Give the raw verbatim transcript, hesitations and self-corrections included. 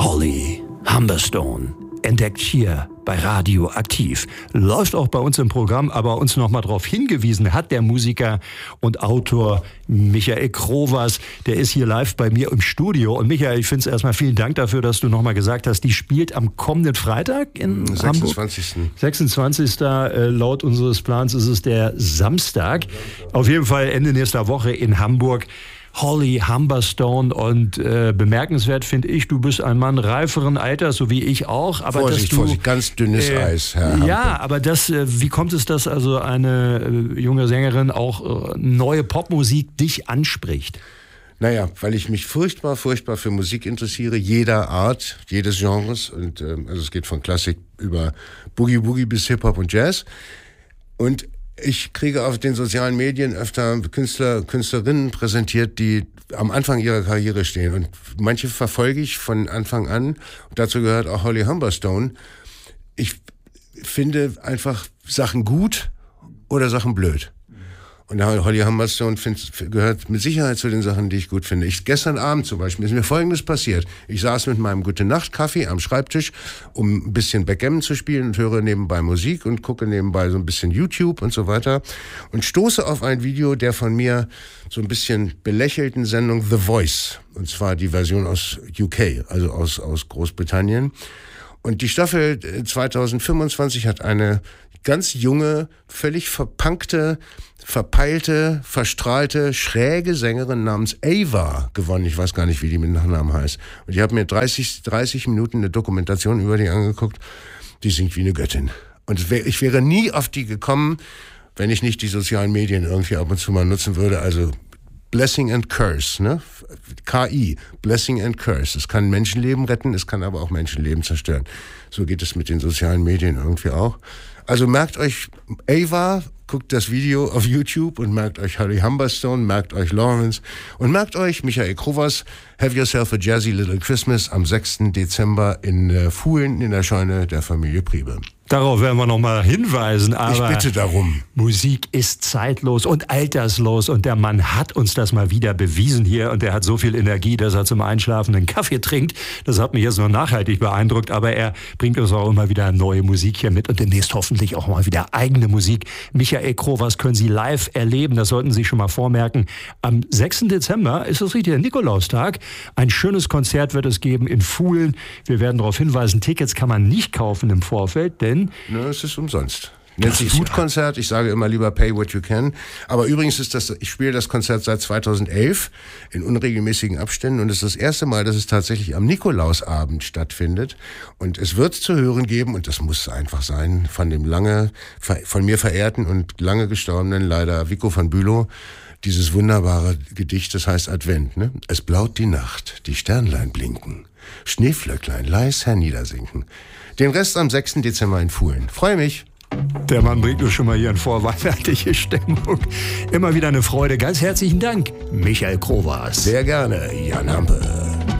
Holly Humberstone entdeckt hier bei Radio Aktiv. Läuft auch bei uns im Programm, aber uns noch mal darauf hingewiesen hat der Musiker und Autor Michael Krovas. Der ist hier live bei mir im Studio. Und Michael, ich finde es erstmal vielen Dank dafür, dass du noch mal gesagt hast, die spielt am kommenden Freitag in sechsundzwanzigsten Hamburg. sechsundzwanzigsten Äh, laut unseres Plans ist es der Samstag. Auf jeden Fall Ende nächster Woche in Hamburg. Holly Humberstone, und äh, bemerkenswert finde ich, du bist ein Mann reiferen Alters, so wie ich auch. Aber Vorsicht, dass du, Vorsicht, ganz dünnes äh, Eis, Herr Ja, Hampe. aber das, äh, wie kommt es, dass also eine äh, junge Sängerin auch äh, neue Popmusik dich anspricht? Naja, weil ich mich furchtbar, furchtbar für Musik interessiere, jeder Art, jedes Genres. Und ähm, also es geht von Klassik über Boogie-Woogie bis Hip-Hop und Jazz. Und ich kriege auf den sozialen Medien öfter Künstler, Künstlerinnen präsentiert, die am Anfang ihrer Karriere stehen. Und manche verfolge ich von Anfang an. Und dazu gehört auch Holly Humberstone. Ich finde einfach Sachen gut oder Sachen blöd. Und Holly Humberstone find, gehört mit Sicherheit zu den Sachen, die ich gut finde. Ich, gestern Abend zum Beispiel ist mir Folgendes passiert. Ich saß mit meinem Gute-Nacht-Kaffee am Schreibtisch, um ein bisschen Backgammon zu spielen, und höre nebenbei Musik und gucke nebenbei so ein bisschen YouTube und so weiter und stoße auf ein Video der von mir so ein bisschen belächelten Sendung The Voice. Und zwar die Version aus U K, also aus, aus Großbritannien. Und die Staffel zweitausendfünfundzwanzig hat eine ganz junge, völlig verpunkte, verpeilte, verstrahlte, schräge Sängerin namens Ava gewonnen. Ich weiß gar nicht, wie die mit Nachnamen heißt. Und ich habe mir dreißig, dreißig Minuten eine Dokumentation über die angeguckt. Die singt wie eine Göttin. Und ich wäre nie auf die gekommen, wenn ich nicht die sozialen Medien irgendwie ab und zu mal nutzen würde. Also Blessing and Curse, ne? K I, Blessing and Curse. Es kann Menschenleben retten, es kann aber auch Menschenleben zerstören. So geht es mit den sozialen Medien irgendwie auch. Also merkt euch Ava, guckt das Video auf YouTube und merkt euch Holly Humberstone, merkt euch Lawrence und merkt euch Michael Krovas, Have Yourself a Jazzy Little Christmas am sechsten Dezember in äh, Fuhlen in der Scheune der Familie Priebe. Darauf werden wir noch mal hinweisen, aber ich bitte darum. Musik ist zeitlos und alterslos, und der Mann hat uns das mal wieder bewiesen hier, und er hat so viel Energie, dass er zum Einschlafen einen Kaffee trinkt. Das hat mich jetzt noch nachhaltig beeindruckt, aber er bringt uns auch immer wieder neue Musik hier mit und demnächst hoffentlich auch mal wieder eigene Musik. Michael Krovas können Sie live erleben, das sollten Sie sich schon mal vormerken. Am sechsten Dezember ist es richtig, der Nikolaustag. Ein schönes Konzert wird es geben in Fuhlen. Wir werden darauf hinweisen, Tickets kann man nicht kaufen im Vorfeld, denn Ne, es ist umsonst. Nennt sich Hutkonzert. Ich sage immer lieber pay what you can. Aber übrigens ist das, ich spiele das Konzert seit zweitausendelf in unregelmäßigen Abständen, und es ist das erste Mal, dass es tatsächlich am Nikolausabend stattfindet. Und es wird zu hören geben, und das muss einfach sein, von dem lange, von mir verehrten und lange gestorbenen, leider Vico van Bülow, dieses wunderbare Gedicht, das heißt Advent, ne? Es blaut die Nacht, die Sternlein blinken, Schneeflöcklein leis herniedersinken. Den Rest am sechsten Dezember in Fuhlen. Freue mich. Der Mann bringt uns schon mal hier in vorweihnachtliche Stimmung. Immer wieder eine Freude. Ganz herzlichen Dank, Michael Krovas. Sehr gerne, Jan Hampe.